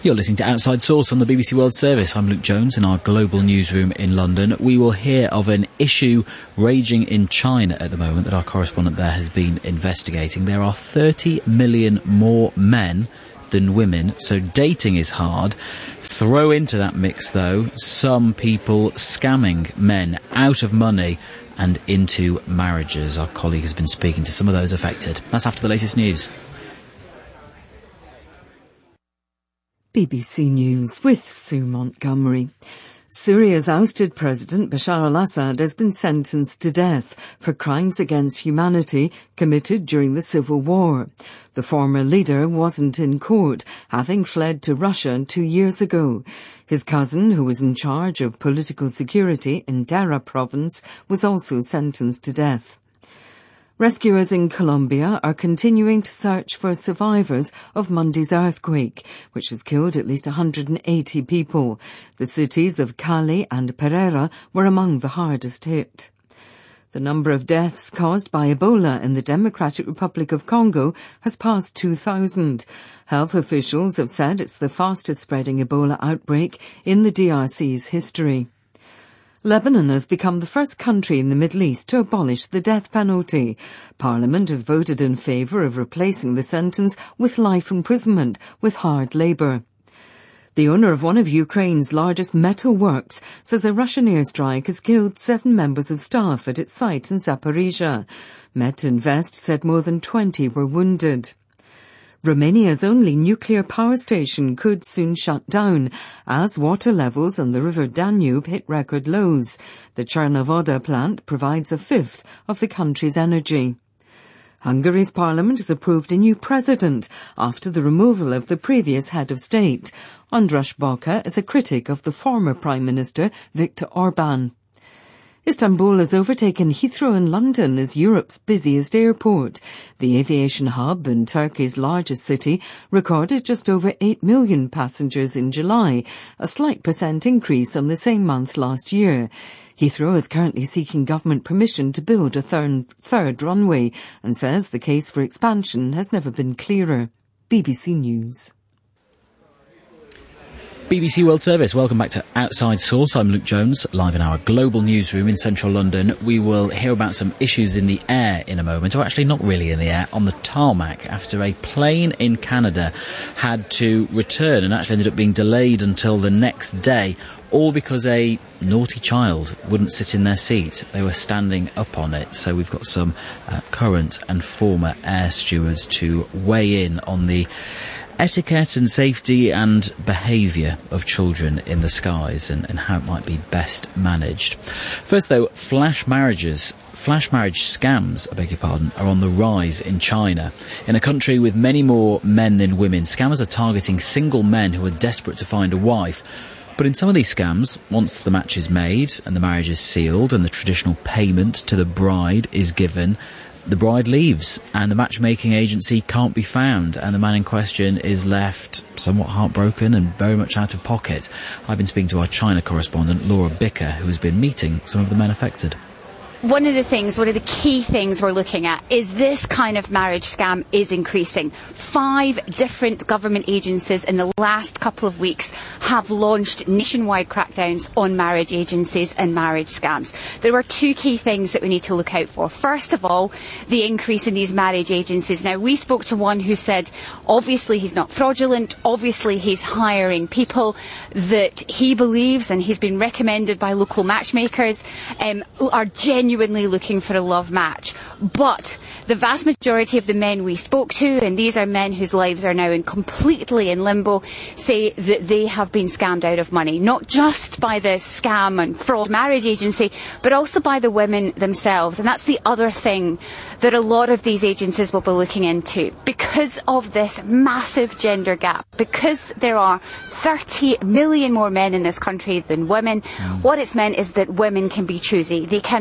You're listening to Outside Source on the BBC World Service. I'm Luke Jones in our global newsroom in London. We will hear of an issue raging in China at the moment that our correspondent there has been investigating. There are 30 million more men than women, so dating is hard. Throw into that mix, though, some people scamming men out of money and into marriages. Our colleague has been speaking to some of those affected. That's after the latest news. BBC News with Sue Montgomery. Syria's ousted President Bashar al-Assad has been sentenced to death for crimes against humanity committed during the civil war. The former leader wasn't in court, having fled to Russia 2 years ago. His cousin, who was in charge of political security in Daraa province, was also sentenced to death. Rescuers in Colombia are continuing to search for survivors of Monday's earthquake, which has killed at least 180 people. The cities of Cali and Pereira were among the hardest hit. The number of deaths caused by Ebola in the Democratic Republic of Congo has passed 2,000. Health officials have said it's the fastest spreading Ebola outbreak in the DRC's history. Lebanon has become the first country in the Middle East to abolish the death penalty. Parliament has voted in favour of replacing the sentence with life imprisonment with hard labour. The owner of one of Ukraine's largest metal works says a Russian airstrike has killed 7 members of staff at its site in Zaporizhia. Metinvest said more than 20 were wounded. Romania's only nuclear power station could soon shut down as water levels on the river Danube hit record lows. The Cernavodă plant provides a fifth of the country's energy. Hungary's parliament has approved a new president after the removal of the previous head of state. András Bokar is a critic of the former Prime Minister Viktor Orbán. Istanbul has overtaken Heathrow in London as Europe's busiest airport. The aviation hub in Turkey's largest city recorded just over 8 million passengers in July, a slight % increase on the same month last year. Heathrow is currently seeking government permission to build a third runway and says the case for expansion has never been clearer. BBC News. BBC World Service, welcome back to Outside Source. I'm Luke Jones, live in our global newsroom in central London. We will hear about some issues in the air in a moment, or actually not really in the air, on the tarmac, after a plane in Canada had to return and actually ended up being delayed until the next day, all because a naughty child wouldn't sit in their seat. They were standing up on it. So we've got some current and former air stewards to weigh in on the etiquette and safety and behaviour of children in the skies and how it might be best managed. First though, flash marriage scams, are on the rise in China. In a country with many more men than women, scammers are targeting single men who are desperate to find a wife. But in some of these scams, once the match is made and the marriage is sealed and the traditional payment to the bride is given, the bride leaves and the matchmaking agency can't be found and the man in question is left somewhat heartbroken and very much out of pocket. I've been speaking to our China correspondent Laura Bicker, who has been meeting some of the men affected. One of the key things we're looking at is this kind of marriage scam is increasing. 5 different government agencies in the last couple of weeks have launched nationwide crackdowns on marriage agencies and marriage scams. There are 2 key things that we need to look out for. First of all, the increase in these marriage agencies. Now, we spoke to one who said, obviously he's not fraudulent, obviously he's hiring people that he believes, and he's been recommended by local matchmakers, are genuinely looking for a love match. But the vast majority of the men we spoke to, and these are men whose lives are now completely in limbo, say that they have been scammed out of money, not just by the scam and fraud marriage agency, but also by the women themselves. And that's the other thing that a lot of these agencies will be looking into. Because of this massive gender gap, because there are 30 million more men in this country than women, what it's meant is that women can be choosy. They can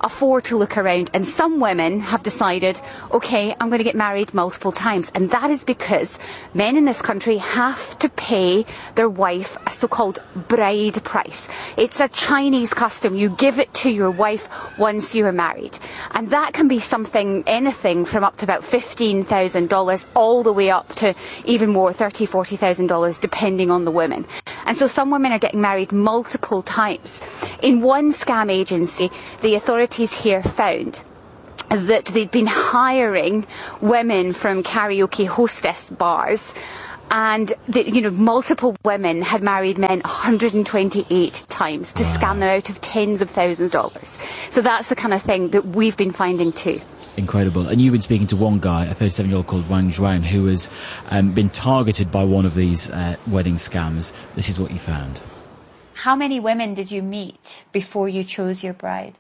afford to look around. And some women have decided, okay, I'm going to get married multiple times. And that is because men in this country have to pay their wife a so-called bride price. It's a Chinese custom. You give it to your wife once you're married. And that can be anything from up to about $15,000 all the way up to even more, $30,000, $40,000, depending on the women. And so some women are getting married multiple times. In one scam agency, the authorities here found that they'd been hiring women from karaoke hostess bars, and multiple women had married men 128 times to scam them out of tens of thousands of dollars. So that's the kind of thing that we've been finding too. Incredible. And you've been speaking to one guy, a 37-year-old called Wang Zhuan, who has been targeted by one of these wedding scams. This is what you found. How many women did you meet before you chose your bride?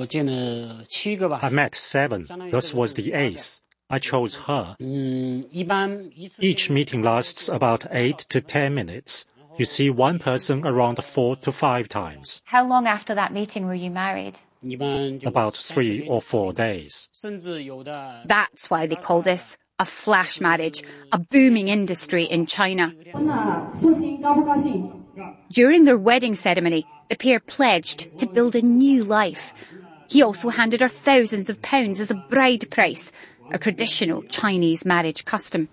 I met 7. This was the 8th. I chose her. Each meeting lasts about 8 to 10 minutes. You see one person around 4 to 5 times. How long after that meeting were you married? About 3 or 4 days. That's why they call this a flash marriage, a booming industry in China. During their wedding ceremony, the pair pledged to build a new life. He also handed her thousands of pounds as a bride price, a traditional Chinese marriage custom.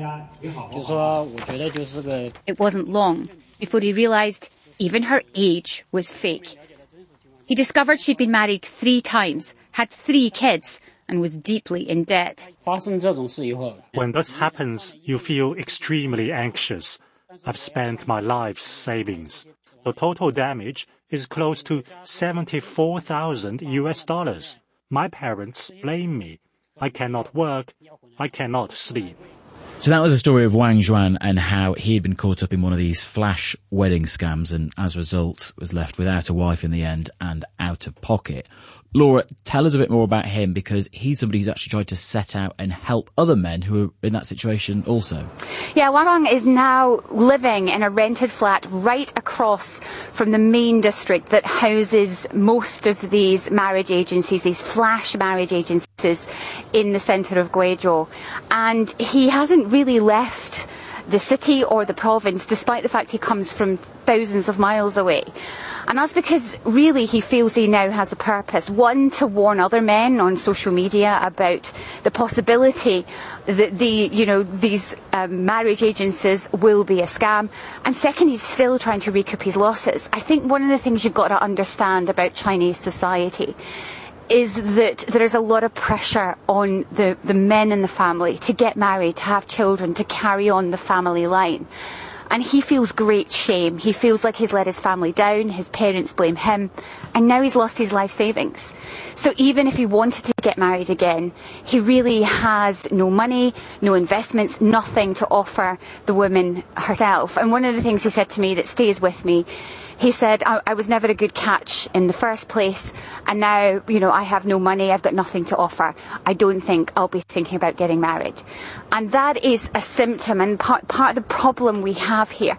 It wasn't long before he realised even her age was fake. He discovered she'd been married 3 times, had 3 kids, and was deeply in debt. When this happens, you feel extremely anxious. I've spent my life's savings. The total damage is close to $74,000. My parents blame me. I cannot work. I cannot sleep. So that was the story of Wang Zhuan and how he had been caught up in one of these flash wedding scams and as a result was left without a wife in the end and out of pocket. Laura, tell us a bit more about him, because he's somebody who's actually tried to set out and help other men who are in that situation also. Yeah, Wang is now living in a rented flat right across from the main district that houses most of these marriage agencies, these flash marriage agencies in the centre of Guizhou. And he hasn't really left the city or the province, despite the fact he comes from thousands of miles away. And that's because really he feels he now has a purpose. One, to warn other men on social media about the possibility that these marriage agencies will be a scam. And second, he's still trying to recoup his losses. I think one of the things you've got to understand about Chinese society is that there is a lot of pressure on the men in the family to get married, to have children, to carry on the family line. And he feels great shame. He feels like he's let his family down, his parents blame him, and now he's lost his life savings. So even if he wanted to get married again, he really has no money, no investments, nothing to offer the woman herself. And one of the things he said to me that stays with me, he said, I was never a good catch in the first place, and now, I have no money, I've got nothing to offer. I don't think I'll be thinking about getting married. And that is a symptom, and part of the problem we have here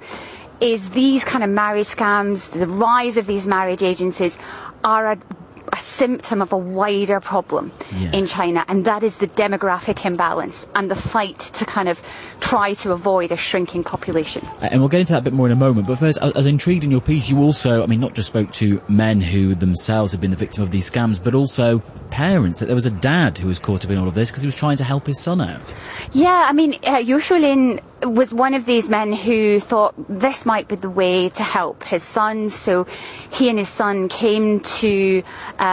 is these kind of marriage scams, the rise of these marriage agencies are a symptom of a wider problem in China, and that is the demographic imbalance and the fight to kind of try to avoid a shrinking population. And we'll get into that a bit more in a moment, but first, I was intrigued in your piece, you also, not just spoke to men who themselves have been the victim of these scams, but also parents, that there was a dad who was caught up in all of this because he was trying to help his son out. Yeah, Yu Shulin was one of these men who thought this might be the way to help his son. So he and his son came to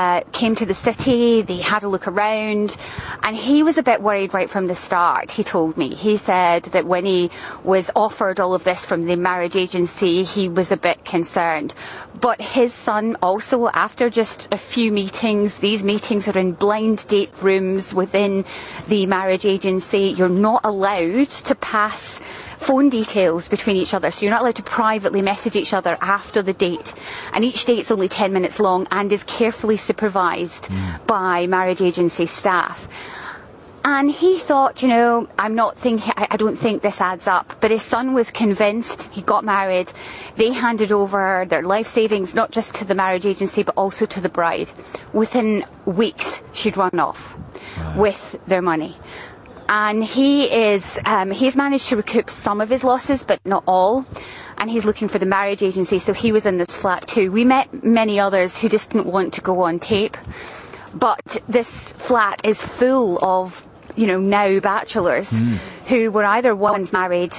the city. They had a look around, and he was a bit worried right from the start. He told me. He said that when he was offered all of this from the marriage agency, he was a bit concerned. But his son also, after just a few meetings, these meetings are in blind date rooms within the marriage agency. You're not allowed to pass phone details between each other, so you're not allowed to privately message each other after the date. And each date's only 10 minutes long and is carefully supervised by marriage agency staff. And he thought, you know, I don't think this adds up. But his son was convinced. He got married. They handed over their life savings, not just to the marriage agency, but also to the bride. Within weeks, she'd run off with their money. And he's managed to recoup some of his losses, but not all. And he's looking for the marriage agency, so he was in this flat too. We met many others who just didn't want to go on tape. But this flat is full of, you know, now bachelors who were either once married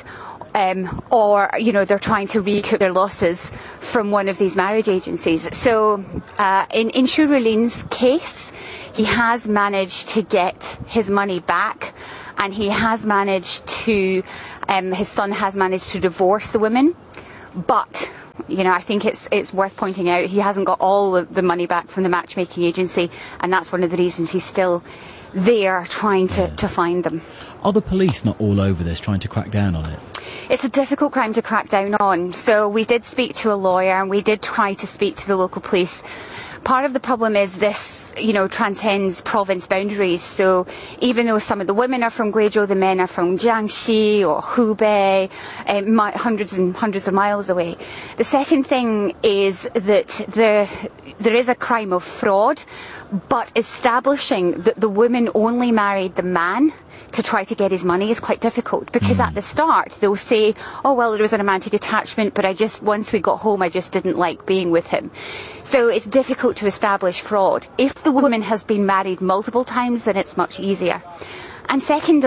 or, you know, they're trying to recoup their losses from one of these marriage agencies. So in Shu Rulin's case, he has managed to get his money back, and he has managed to, his son has managed to divorce the women. But, you know, I think it's worth pointing out he hasn't got all of the money back from the matchmaking agency, and that's one of the reasons he's still there trying to find them. Are the police not all over this, trying to crack down on it? It's a difficult crime to crack down on. So we did speak to a lawyer, and we did try to speak to the local police. Part of the problem is this, you know, transcends province boundaries. So even though some of the women are from Guizhou, the men are from Jiangxi or Hubei, hundreds and hundreds of miles away. The second thing is that there is a crime of fraud, but establishing that the woman only married the man to try to get his money is quite difficult, because at the start they'll say, oh well, there was a romantic attachment, but once we got home I just didn't like being with him. So it's difficult to establish fraud. If the woman has been married multiple times, then it's much easier. And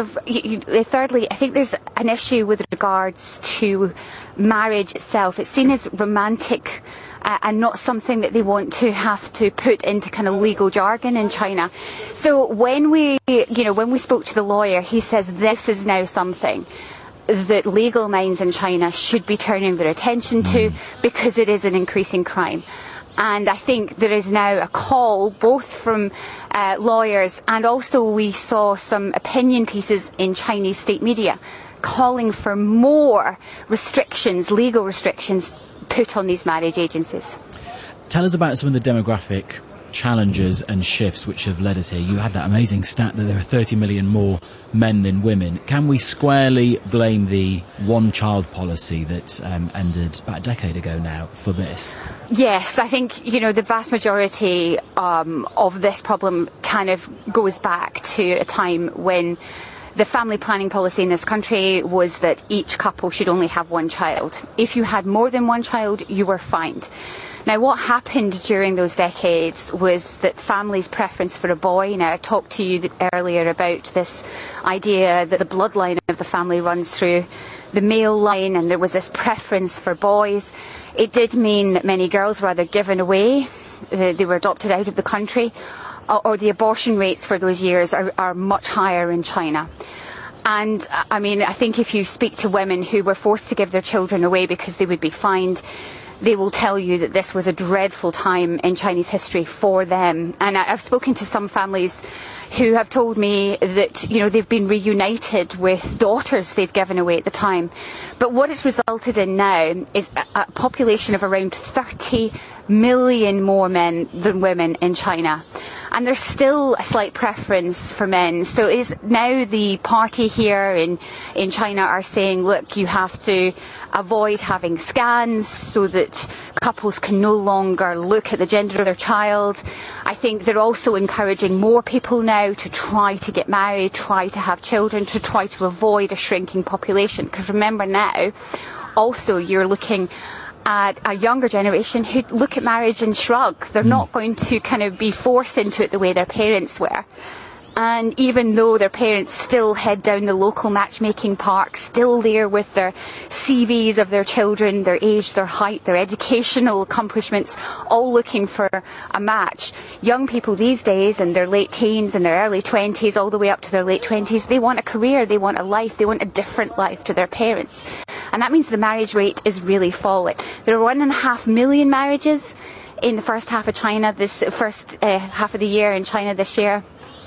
thirdly, I think there's an issue with regards to marriage itself. It's seen as romantic and not something that they want to have to put into kind of legal jargon in China. So when we spoke to the lawyer, he says this is now something that legal minds in China should be turning their attention to, because it is an increasing crime. And I think there is now a call, both from lawyers, and also we saw some opinion pieces in Chinese state media calling for more restrictions, legal restrictions, put on these marriage agencies. Tell us about some of the demographic challenges and shifts which have led us here. You had that amazing stat that there are 30 million more men than women. Can we squarely blame the one-child policy that ended about a decade ago now for this? Yes, I think, you know, the vast majority of this problem kind of goes back to a time when the family planning policy in this country was that each couple should only have one child. If you had more than one child, you were fined. Now, what happened during those decades was that families' preference for a boy, now I talked to you earlier about this idea that the bloodline of the family runs through the male line, and there was this preference for boys. It did mean that many girls were either given away, they were adopted out of the country, or the abortion rates for those years are much higher in China. And I mean, I think if you speak to women who were forced to give their children away because they would be fined, they will tell you that this was a dreadful time in Chinese history for them. And I've spoken to some families who have told me that, you know, they've been reunited with daughters they've given away at the time. But what it's resulted in now is a population of around 30 million more men than women in China. And there's still a slight preference for men. So is now the party here in China are saying, look, you have to avoid having scans so that couples can no longer look at the gender of their child. I think they're also encouraging more people now to try to get married, try to have children, to try to avoid a shrinking population. Because remember now, also you're looking at a younger generation who look at marriage and shrug. They're not going to kind of be forced into it the way their parents were. And even though their parents still head down the local matchmaking park, still there with their CVs of their children, their age, their height, their educational accomplishments, all looking for a match, young people these days in their late teens and their early 20s, all the way up to their late 20s, they want a career, they want a life, they want a different life to their parents. And that means the marriage rate is really falling. There are 1.5 million marriages in the first half of China, first half of the year in China this year.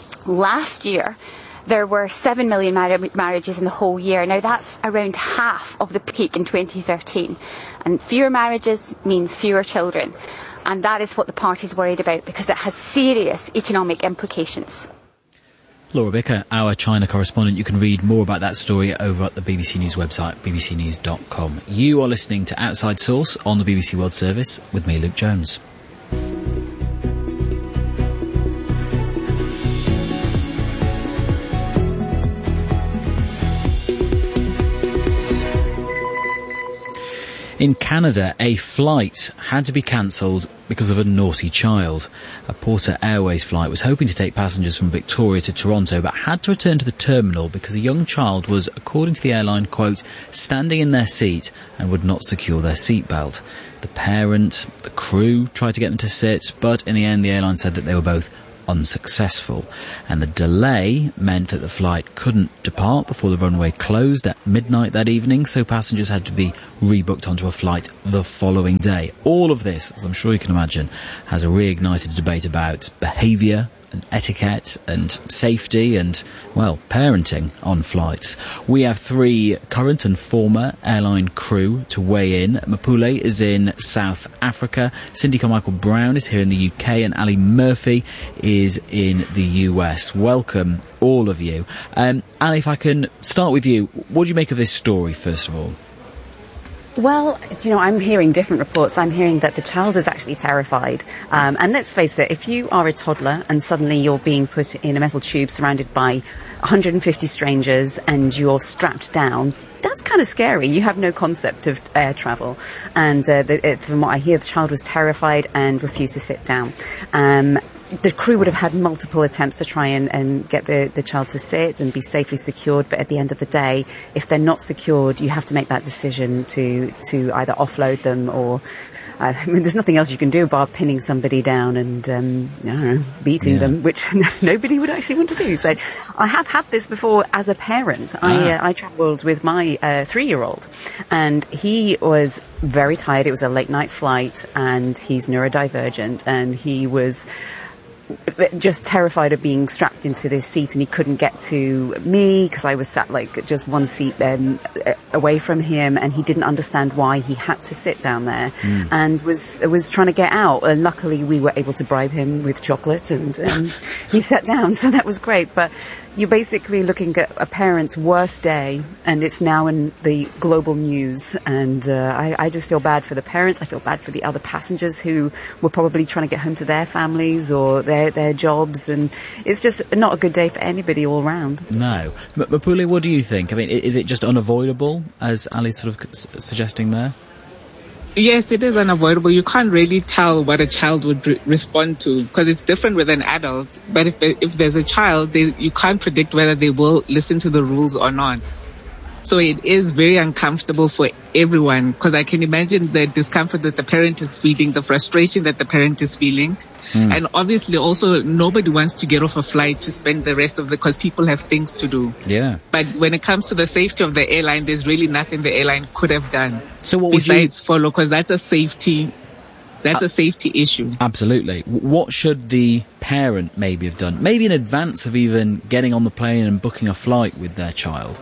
Last year, there were 7 million marriages in the whole year. Now, that's around half of the peak in 2013. And fewer marriages mean fewer children. And that is what the party's worried about, because it has serious economic implications. Laura Bicker, our China correspondent. You can read more about that story over at the BBC News website, bbcnews.com. You are listening to Outside Source on the BBC World Service with me, Luke Jones. In Canada, a flight had to be cancelled because of a naughty child. A Porter Airways flight was hoping to take passengers from Victoria to Toronto, but had to return to the terminal because a young child was, according to the airline, quote, standing in their seat and would not secure their seatbelt. The parent, the crew tried to get them to sit, but in the end the airline said that they were both unsuccessful, and the delay meant that the flight couldn't depart before the runway closed at midnight that evening, so passengers had to be rebooked onto a flight the following day. All of this, as I'm sure you can imagine, has reignited a debate about behaviour and etiquette and safety and, well, parenting on flights. We have three current and former airline crew to weigh in. Mapule is in South Africa, Cindy Carmichael-Brown is here in the UK, and Ali Murphy is in the US. Welcome, all of you. Ali, if I can start with you, what do you make of this story, first of all? Well, I'm hearing different reports. I'm hearing that the child is actually terrified. And let's face it, if you are a toddler and suddenly you're being put in a metal tube surrounded by 150 strangers and you're strapped down, that's kind of scary. You have no concept of air travel. And from what I hear, the child was terrified and refused to sit down. The crew would have had multiple attempts to try and get the child to sit and be safely secured, but at the end of the day, if they're not secured, you have to make that decision to either offload them or there's nothing else you can do bar pinning somebody down and beating them, which nobody would actually want to do. So I have had this before as a parent. I travelled with my 3-year-old, and he was very tired. It was a late night flight, and he's neurodivergent, and he was just terrified of being strapped into this seat, and he couldn't get to me because I was sat like just one seat away from him, and he didn't understand why he had to sit down there and was trying to get out. And luckily we were able to bribe him with chocolate, and he sat down, so that was great. But you're basically looking at a parent's worst day, and it's now in the global news, and I just feel bad for the parents. I feel bad for the other passengers who were probably trying to get home to their families or their jobs, and it's just not a good day for anybody all round. No. Mapule, what do you think? I mean, is it just unavoidable, as Ali's sort of suggesting there? Yes, it is unavoidable. You can't really tell what a child would respond to because it's different with an adult. But if there's a child, you can't predict whether they will listen to the rules or not. So it is very uncomfortable for everyone because I can imagine the discomfort that the parent is feeling, the frustration that the parent is feeling. And obviously also nobody wants to get off a flight to spend the rest of because people have things to do. Yeah. But when it comes to the safety of the airline, there's really nothing the airline could have done. So what besides follow, because that's a safety issue. Absolutely. What should the parent maybe have done? Maybe in advance of even getting on the plane and booking a flight with their child?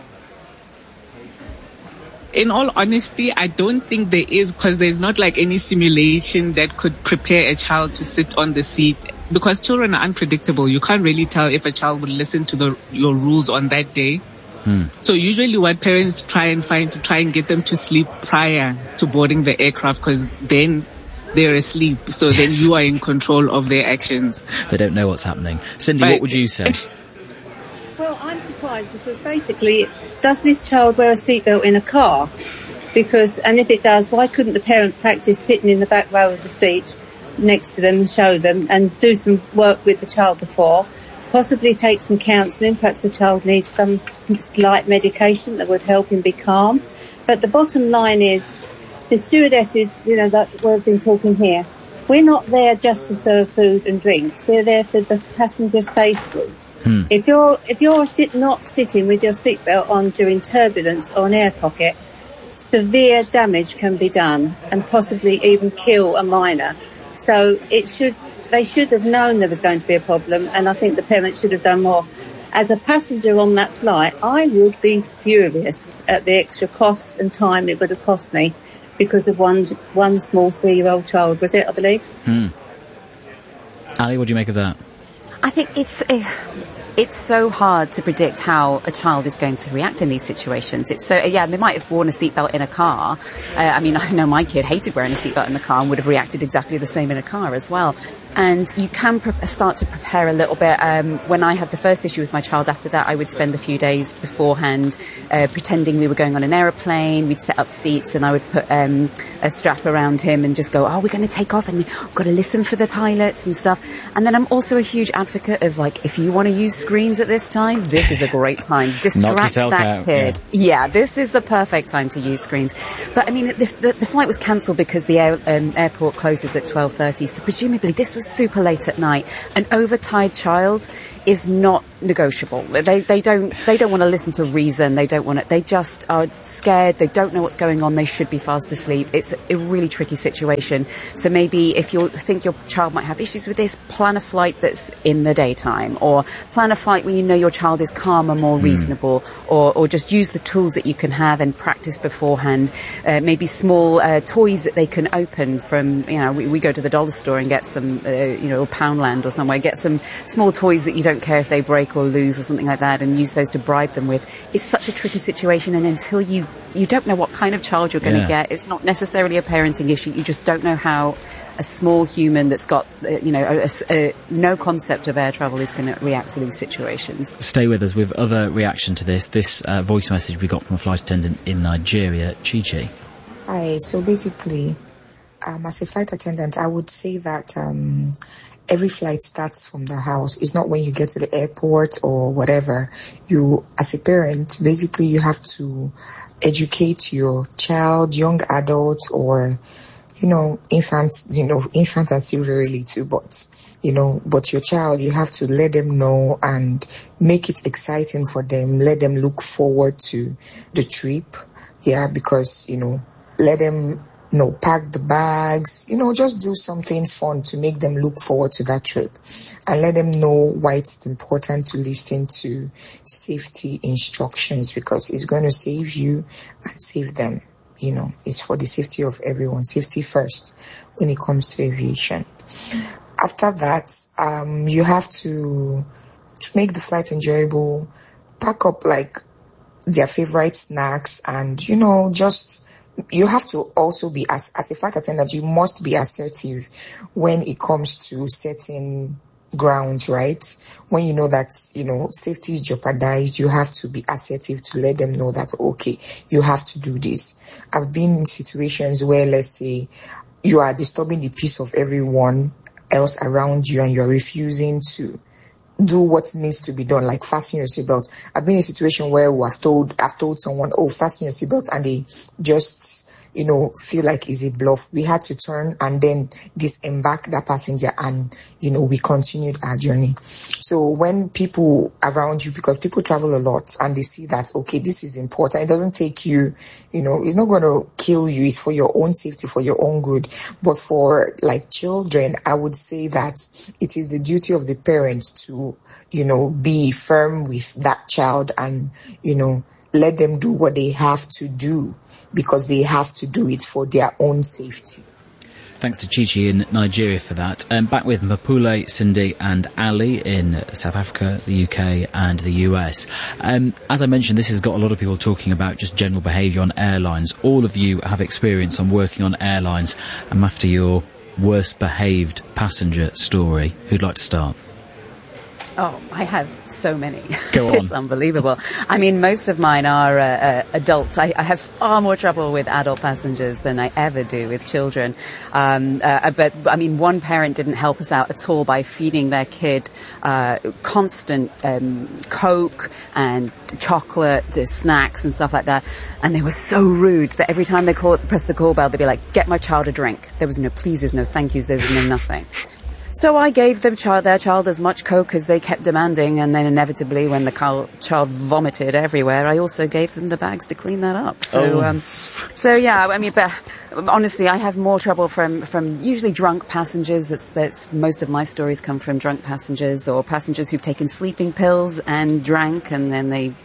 In all honesty, I don't think there is, because there's not like any simulation that could prepare a child to sit on the seat, because children are unpredictable. You can't really tell if a child would listen to your rules on that day. So usually what parents try and get them to sleep prior to boarding the aircraft, because then they're asleep. So then you are in control of their actions. They don't know what's happening. Cindy, what would you say? Well, I'm surprised because basically, does this child wear a seatbelt in a car? And if it does, why couldn't the parent practice sitting in the back row of the seat next to them and show them and do some work with the child before? Possibly take some counselling. Perhaps the child needs some slight medication that would help him be calm. But the bottom line is, the stewardesses, that we've been talking here, we're not there just to serve food and drinks. We're there for the passenger safety. If you're not sitting with your seatbelt on during turbulence or an air pocket, severe damage can be done and possibly even kill a minor. So they should have known there was going to be a problem, and I think the parents should have done more. As a passenger on that flight, I would be furious at the extra cost and time it would have cost me because of one small 3-year-old child, was it, I believe? Ali, what do you make of that? I think it's so hard to predict how a child is going to react in these situations. It's so, yeah, they might have worn a seatbelt in a car. I know my kid hated wearing a seatbelt in the car and would have reacted exactly the same in a car as well. And you can start to prepare a little bit. When I had the first issue with my child, after that, I would spend a few days beforehand pretending we were going on an aeroplane. We'd set up seats and I would put a strap around him and just go, we're going to take off and we've got to listen for the pilots and stuff. And then I'm also a huge advocate of, like, if you want to use screens at this time, this is a great time. Distract that kid. Yeah, this is the perfect time to use screens. But, I mean, the flight was cancelled because the airport closes at 12:30, so presumably this was super late at night. An overtired child is not negotiable. They don't want to listen to reason. They just are scared. They don't know what's going on. They should be fast asleep. It's a really tricky situation. So maybe if you think your child might have issues with this, plan a flight that's in the daytime, or plan a flight where you know your child is calmer, more reasonable, or just use the tools that you can have and practice beforehand. Maybe small toys that they can open from, we go to the dollar store and get some, Poundland or somewhere, get some small toys that you don't care if they break or lose or something like that, and use those to bribe them with. It's such a tricky situation, and until you don't know what kind of child you're going to get, it's not necessarily a parenting issue. You just don't know how a small human that's got, no concept of air travel is going to react to these situations. Stay with us with other reaction to this voice message we got from a flight attendant in Nigeria, Chi-Chi. Hi, so basically, as a flight attendant, I would say that every flight starts from the house. It's not when you get to the airport or whatever. You, as a parent, basically you have to educate your child, young adult, or, infants. Infants are still very little, but your child, you have to let them know and make it exciting for them. Let them look forward to the trip. Yeah, because, let them pack the bags, just do something fun to make them look forward to that trip, and let them know why it's important to listen to safety instructions, because it's going to save you and save them. It's for the safety of everyone. Safety first when it comes to aviation. After that, you have to make the flight enjoyable, pack up like their favorite snacks, and, you have to also be, as a flight attendant, you must be assertive when it comes to setting grounds, right? When you know that, safety is jeopardized, you have to be assertive to let them know that, okay, you have to do this. I've been in situations where, let's say, you are disturbing the peace of everyone else around you and you're refusing to do what needs to be done, like fasten your seatbelt. I've been in a situation where I've told someone, fasten your seatbelt, and they just, feel like it's a bluff. We had to turn and then disembark that passenger, and, we continued our journey. So when people around you, because people travel a lot and they see that, okay, this is important, it doesn't take you, it's not going to kill you. It's for your own safety, for your own good. But for like children, I would say that it is the duty of the parents to, be firm with that child and, let them do what they have to do, because they have to do it for their own safety. Thanks to Chi-Chi in Nigeria for that. Back with Mapule, Cindy and Ali in South Africa, the UK and the US. As I mentioned, this has got a lot of people talking about just general behaviour on airlines. All of you have experience on working on airlines. And after your worst behaved passenger story, who'd like to start? Oh, I have so many. Go on. It's unbelievable. I mean, most of mine are adults. I have far more trouble with adult passengers than I ever do with children. But, I mean, one parent didn't help us out at all by feeding their kid constant Coke and chocolate, snacks and stuff like that. And they were so rude that every time they press the call bell, they'd be like, get my child a drink. There was no pleases, no thank yous, there was no nothing. So I gave them their child as much Coke as they kept demanding, and then inevitably when the child vomited everywhere, I also gave them the bags to clean that up. So yeah, I mean, but honestly, I have more trouble from usually drunk passengers. That's most of my stories come from drunk passengers, or passengers who've taken sleeping pills and drank, and then they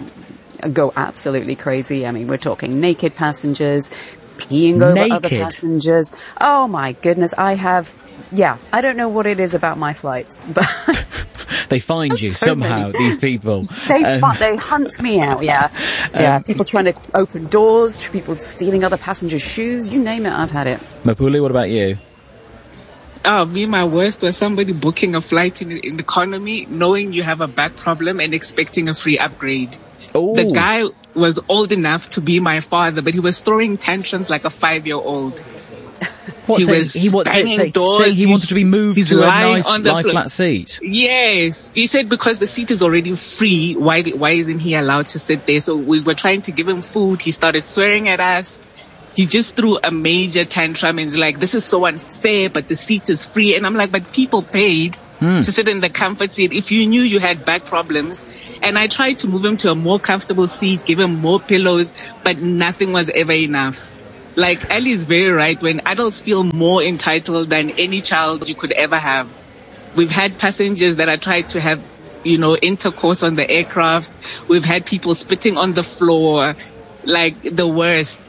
go absolutely crazy. I mean, we're talking naked passengers, peeing over other passengers. Oh my goodness, I don't know what it is about my flights, but They find you so somehow, many. these people. They hunt me out, yeah. People trying to open doors, people stealing other passengers' shoes, you name it, I've had it. Mapule, what about you? Oh, my worst was somebody booking a flight in economy, knowing you have a back problem and expecting a free upgrade. Ooh. The guy was old enough to be my father, but he was throwing tantrums like a 5-year-old. What, he banging doors. Saying he wanted to be moved to a nice lie flat seat. Yes. He said because the seat is already free, why isn't he allowed to sit there? So we were trying to give him food. He started swearing at us. He just threw a major tantrum and was like, this is so unfair, but the seat is free. And I'm like, but people paid to sit in the comfort seat. If you knew you had back problems. And I tried to move him to a more comfortable seat, give him more pillows, but nothing was ever enough. Like, Ali's very right. When adults feel more entitled than any child you could ever have. We've had passengers that are tried to have, intercourse on the aircraft. We've had people spitting on the floor. Like, the worst.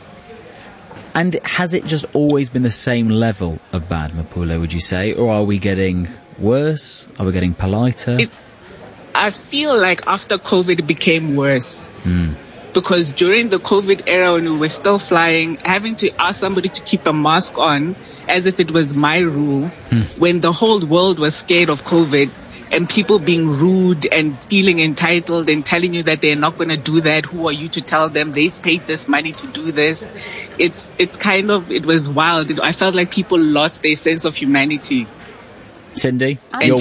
And has it just always been the same level of bad, Mapule, would you say? Or are we getting worse? Are we getting politer? I feel like after COVID it became worse. Because during the COVID era when we were still flying, having to ask somebody to keep a mask on as if it was my rule, when the whole world was scared of COVID, and people being rude and feeling entitled and telling you that they're not going to do that. Who are you to tell them they've paid this money to do this? It was wild. I felt like people lost their sense of humanity. Cindy?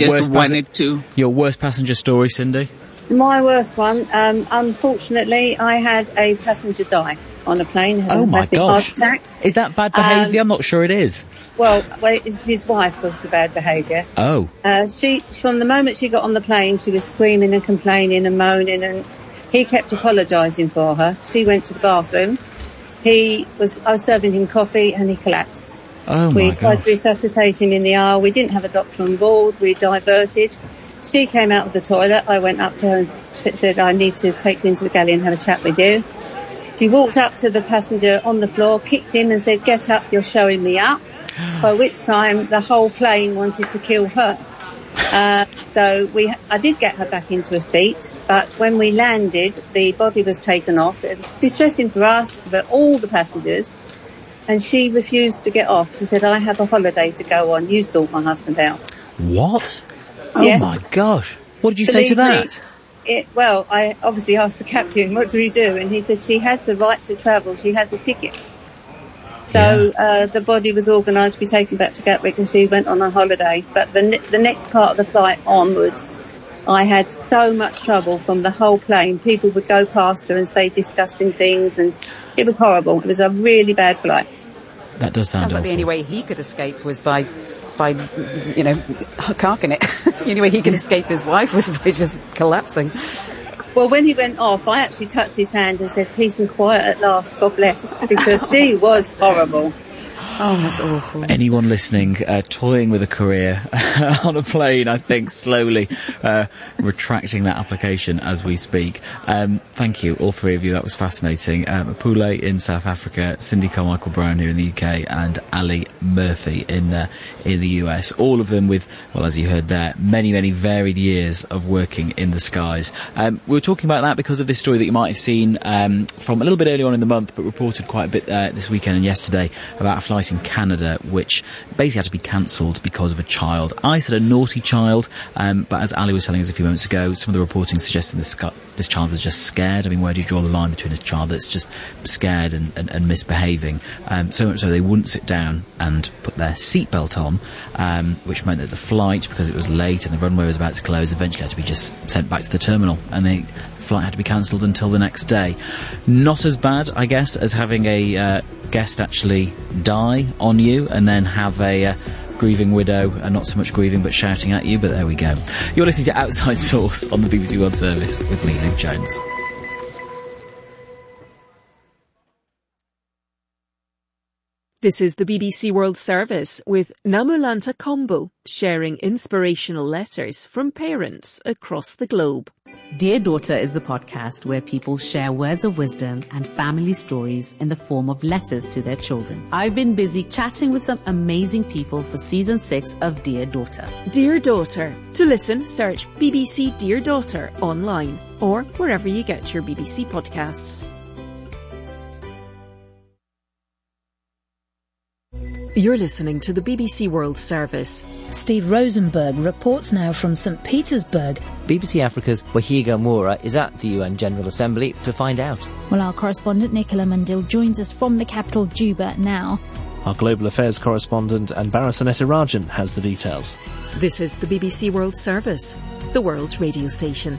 Your worst passenger story, Cindy? My worst one, unfortunately, I had a passenger die on a plane. Oh my gosh. Heart attack. Is that bad behaviour? I'm not sure it is. Well, it's his wife was the bad behaviour. Oh. She, from the moment she got on the plane, she was screaming and complaining and moaning, and he kept apologising for her. She went to the bathroom. I was serving him coffee and he collapsed. Oh my We tried gosh. to resuscitate him in the aisle. We didn't have a doctor on board. We diverted. She came out of the toilet. I went up to her and said, I need to take you into the galley and have a chat with you. She walked up to the passenger on the floor, kicked him and said, get up, you're showing me up. By which time the whole plane wanted to kill her. I did get her back into a seat, but when we landed, the body was taken off. It was distressing for us, for all the passengers. And she refused to get off. She said, I have a holiday to go on. You sort my husband out. What? Oh Yes. my gosh. What did you say to that? I obviously asked the captain, what do we do? And he said, she has the right to travel. She has a ticket. So the body was organised to be taken back to Gatwick and she went on a holiday. But the next part of the flight onwards, I had so much trouble from the whole plane. People would go past her and say disgusting things, and it was horrible. It was a really bad flight. That does sound Sounds like awful. the only way he could escape was by carking it. The only way he could escape his wife was by just collapsing. Well, when he went off, I actually touched his hand and said, peace and quiet at last, God bless, because she was horrible. Oh, that's awful. Anyone listening, toying with a career on a plane, I think slowly retracting that application as we speak. Thank you, all three of you. That was fascinating. Mapule in South Africa, Cindy Carmichael-Brown here in the UK, and Ali Murphy in the US. All of them with, well, as you heard there, many, many varied years of working in the skies. We were talking about that because of this story that you might have seen from a little bit earlier on in the month, but reported quite a bit this weekend and yesterday about a flight in Canada which basically had to be cancelled because of a child. I said a naughty child, but as Ali was telling us a few moments ago, some of the reporting suggesting this child was just scared. I mean, where do you draw the line between a child that's just scared and misbehaving? So much so they wouldn't sit down and put their seatbelt on, which meant that the flight, because it was late and the runway was about to close, eventually had to be just sent back to the terminal, and the flight had to be cancelled until the next day. Not as bad, I guess, as having a guest actually die on you and then have a grieving widow, and not so much grieving but shouting at you, but there we go. You're listening to Outside Source on the BBC World Service with me, Luke Jones. This is the BBC World Service with Namulanta Kombo sharing inspirational letters from parents across the globe. Dear Daughter is the podcast where people share words of wisdom and family stories in the form of letters to their children. I've been busy chatting with some amazing people for season 6 of Dear Daughter. Dear Daughter. To listen, search BBC Dear Daughter online or wherever you get your BBC podcasts. You're listening to the BBC World Service. Steve Rosenberg reports now from St. Petersburg. BBC Africa's Wahiga Moura is at the UN General Assembly to find out. Well, our correspondent Nicola Mandil joins us from the capital Juba now. Our global affairs correspondent Anbara Sanetirajan has the details. This is the BBC World Service, the world's radio station.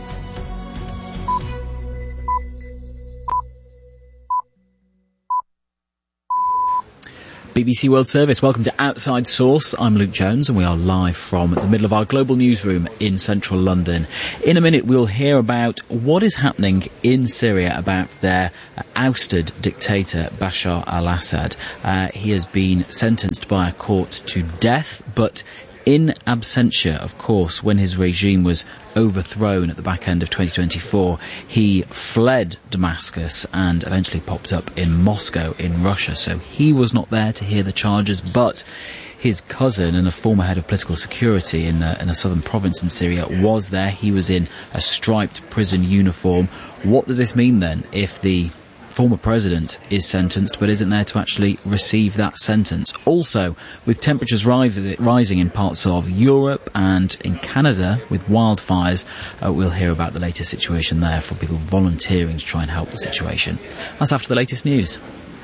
BBC World Service, welcome to Outside Source. I'm Luke Jones and we are live from the middle of our global newsroom in central London. In a minute we'll hear about what is happening in Syria about their ousted dictator Bashar al-Assad. He has been sentenced by a court to death, but in absentia, of course, when his regime was overthrown at the back end of 2024, he fled Damascus and eventually popped up in Moscow in Russia. So he was not there to hear the charges, but his cousin and a former head of political security in a southern province in Syria was there. He was in a striped prison uniform. What does this mean then if the former president is sentenced but isn't there to actually receive that sentence? Also, with temperatures rising in parts of Europe and in Canada with wildfires, we'll hear about the latest situation there for people volunteering to try and help the situation. That's after the latest news.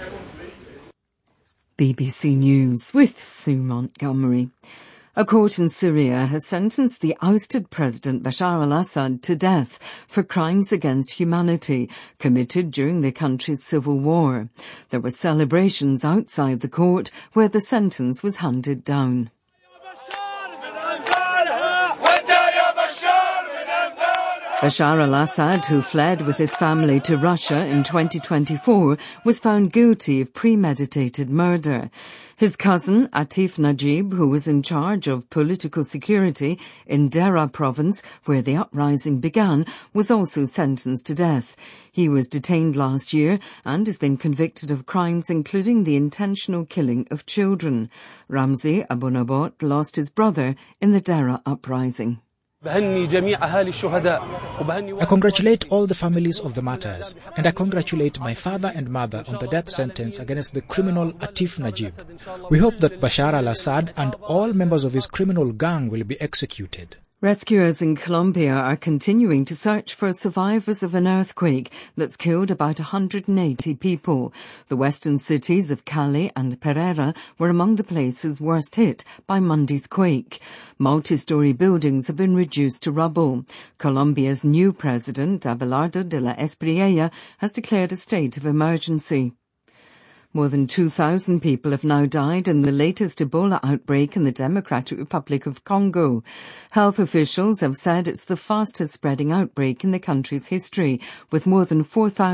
BBC News with Sue Montgomery. A court in Syria has sentenced the ousted President Bashar al-Assad to death for crimes against humanity committed during the country's civil war. There were celebrations outside the court where the sentence was handed down. Bashar al-Assad, who fled with his family to Russia in 2024, was found guilty of premeditated murder. His cousin, Atif Najib, who was in charge of political security in Dera province, where the uprising began, was also sentenced to death. He was detained last year and has been convicted of crimes including the intentional killing of children. Ramzi Abunabot lost his brother in the Dera uprising. I congratulate all the families of the martyrs, and I congratulate my father and mother on the death sentence against the criminal Atif Najib. We hope that Bashar al-Assad and all members of his criminal gang will be executed. Rescuers in Colombia are continuing to search for survivors of an earthquake that's killed about 180 people. The western cities of Cali and Pereira were among the places worst hit by Monday's quake. Multi-story buildings have been reduced to rubble. Colombia's new president, Abelardo de la Espriella, has declared a state of emergency. More than 2,000 people have now died in the latest Ebola outbreak in the Democratic Republic of Congo. Health officials have said it's the fastest spreading outbreak in the country's history, with more than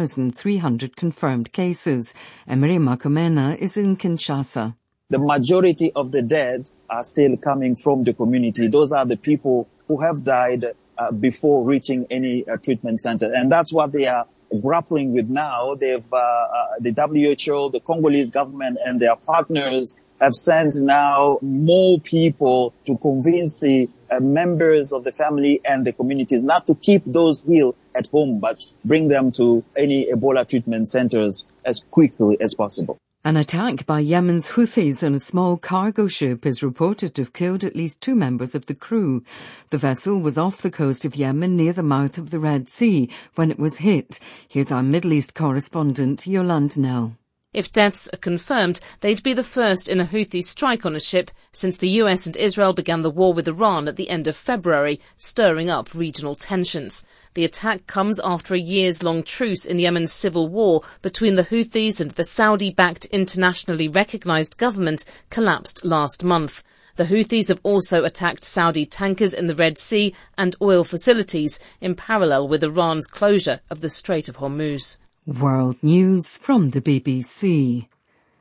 4,300 confirmed cases. Emery Makomena is in Kinshasa. The majority of the dead are still coming from the community. Those are the people who have died before reaching any treatment center. And that's what they are grappling with now. They've, the WHO, the Congolese government and their partners have sent now more people to convince the members of the family and the communities not to keep those ill at home, but bring them to any Ebola treatment centers as quickly as possible. An attack by Yemen's Houthis on a small cargo ship is reported to have killed at least 2 members of the crew. The vessel was off the coast of Yemen near the mouth of the Red Sea when it was hit. Here's our Middle East correspondent, Yolande Nell. If deaths are confirmed, they'd be the first in a Houthi strike on a ship since the US and Israel began the war with Iran at the end of February, stirring up regional tensions. The attack comes after a years-long truce in Yemen's civil war between the Houthis and the Saudi-backed internationally recognized government collapsed last month. The Houthis have also attacked Saudi tankers in the Red Sea and oil facilities in parallel with Iran's closure of the Strait of Hormuz. World News from the BBC.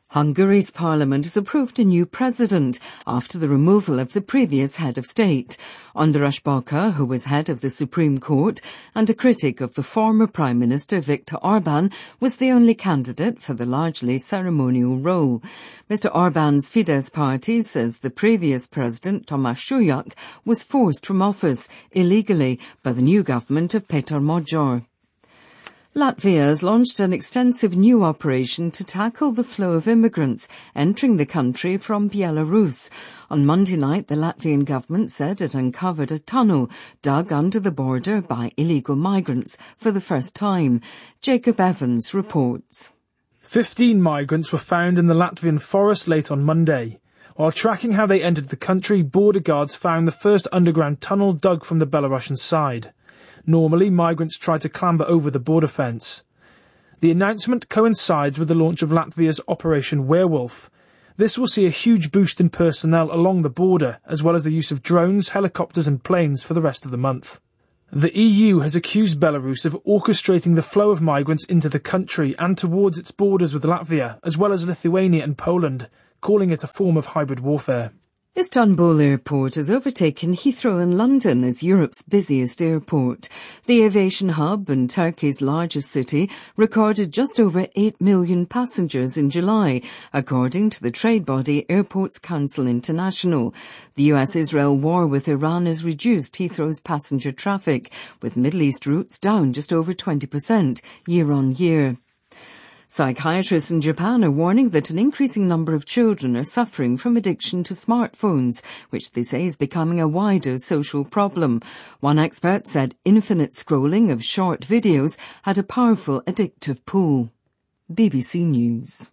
Hungary's parliament has approved a new president after the removal of the previous head of state. András Bauka, who was head of the Supreme Court and a critic of the former Prime Minister Viktor Orbán, was the only candidate for the largely ceremonial role. Mr. Orbán's Fidesz party says the previous president, Tamás Súlyok, was forced from office illegally by the new government of Péter Magyar. Latvia has launched an extensive new operation to tackle the flow of immigrants entering the country from Belarus. On Monday night, the Latvian government said it uncovered a tunnel dug under the border by illegal migrants for the first time. Jacob Evans reports. 15 migrants were found in the Latvian forest late on Monday. While tracking how they entered the country, border guards found the first underground tunnel dug from the Belarusian side. Normally, migrants try to clamber over the border fence. The announcement coincides with the launch of Latvia's Operation Werewolf. This will see a huge boost in personnel along the border, as well as the use of drones, helicopters and planes for the rest of the month. The EU has accused Belarus of orchestrating the flow of migrants into the country and towards its borders with Latvia, as well as Lithuania and Poland, calling it a form of hybrid warfare. Istanbul Airport has overtaken Heathrow in London as Europe's busiest airport. The aviation hub and Turkey's largest city recorded just over 8 million passengers in July, according to the trade body Airports Council International. The US-Israel war with Iran has reduced Heathrow's passenger traffic, with Middle East routes down just over 20% year on year. Psychiatrists in Japan are warning that an increasing number of children are suffering from addiction to smartphones, which they say is becoming a wider social problem. One expert said infinite scrolling of short videos had a powerful addictive pull. BBC News.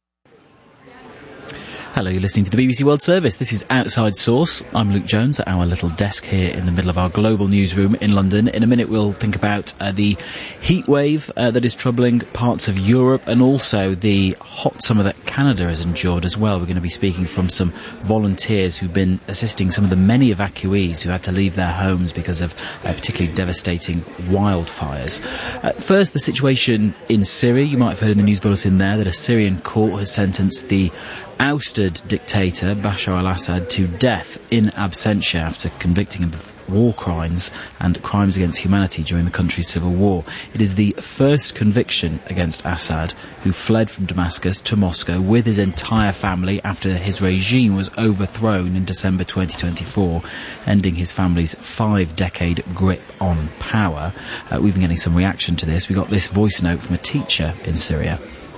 Hello, you're listening to the BBC World Service. This is Outside Source. I'm Luke Jones at our little desk here in the middle of our global newsroom in London. In a minute, we'll think about the heat wave that is troubling parts of Europe and also the hot summer that Canada has endured as well. We're going to be speaking from some volunteers who've been assisting some of the many evacuees who had to leave their homes because of particularly devastating wildfires. First, the situation in Syria. You might have heard in the news bulletin there that a Syrian court has sentenced the ousted dictator Bashar al-Assad to death in absentia after convicting him of war crimes and crimes against humanity during the country's civil war. It is the first conviction against Assad, who fled from Damascus to Moscow with his entire family after his regime was overthrown in December 2024, ending his family's 5-decade grip on power. We've been getting some reaction to this. We got this voice note from a teacher in Syria.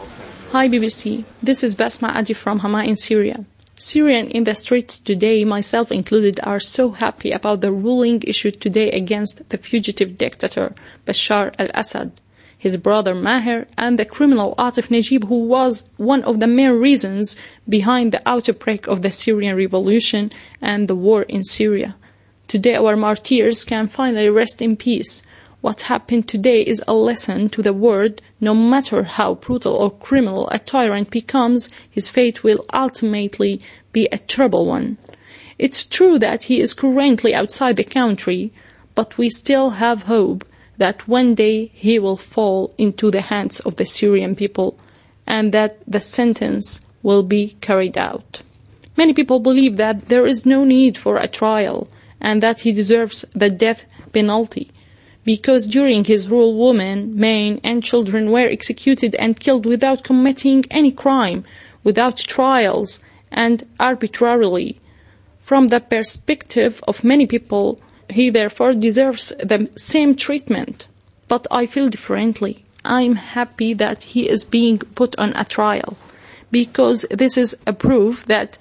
Hi BBC, this is Basma Adi from Hama in Syria. Syrians in the streets today, myself included, are so happy about the ruling issued today against the fugitive dictator Bashar al-Assad, his brother Maher and the criminal Atif Najib, who was one of the main reasons behind the outbreak of the Syrian revolution and the war in Syria. Today our martyrs can finally rest in peace. What happened today is a lesson to the world. No matter how brutal or criminal a tyrant becomes, his fate will ultimately be a terrible one. It's true that he is currently outside the country, but we still have hope that one day he will fall into the hands of the Syrian people and that the sentence will be carried out. Many people believe that there is no need for a trial and that he deserves the death penalty, because during his rule women, men and children were executed and killed without committing any crime, without trials and arbitrarily. From the perspective of many people, he therefore deserves the same treatment. But I feel differently. I'm happy that he is being put on a trial, because this is a proof that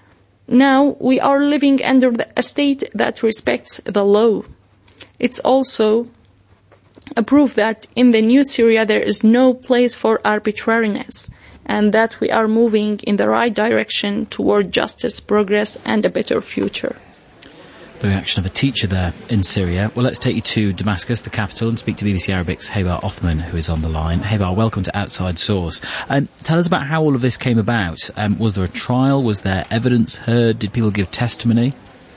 now we are living under a state that respects the law. It's also a proof that in the new Syria there is no place for arbitrariness and that we are moving in the right direction toward justice, progress and a better future. The reaction of a teacher there in Syria. Well, let's take you to Damascus, the capital, and speak to BBC Arabic's Hebar Othman, who is on the line. Hebar, welcome to Outside Source. Tell us about how all of this came about. Was there a trial? Was there evidence heard? Did people give testimony?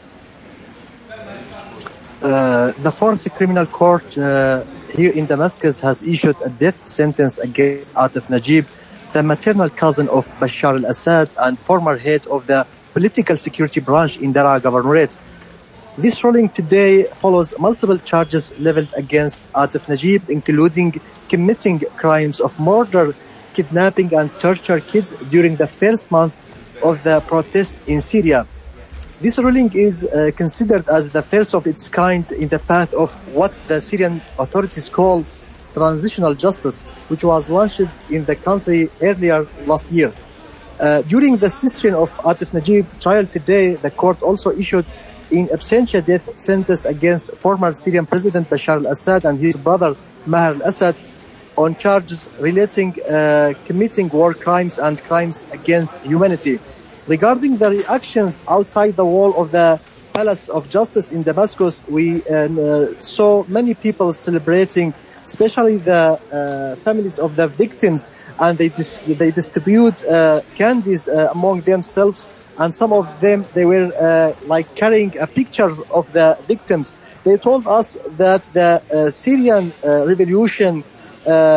The Fourth Criminal Court here in Damascus has issued a death sentence against Atif Najib, the maternal cousin of Bashar al-Assad and former head of the political security branch in Daraa Governorate. This ruling today follows multiple charges leveled against Atif Najib, including committing crimes of murder, kidnapping and torture kids during the first month of the protest in Syria. This ruling is considered as the first of its kind in the path of what the Syrian authorities call transitional justice, which was launched in the country earlier last year. During the session of Atif Najib trial today, the court also issued in absentia death sentence against former Syrian President Bashar al-Assad and his brother Maher al-Assad on charges relating committing war crimes and crimes against humanity. Regarding the reactions outside the wall of the Palace of Justice in Damascus, we saw many people celebrating, especially the families of the victims, and they distribute candies among themselves, and some of them, they were like carrying a picture of the victims. They told us that the Syrian revolution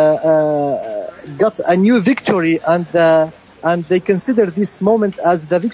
got a new victory, and they consider this moment as the victory